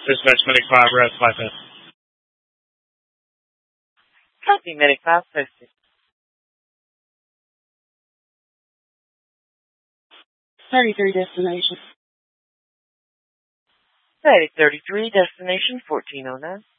Dispatch Medic 5, we're at 5 Copy, Medic 5, posted. 33 destination. Static 33, destination 1409.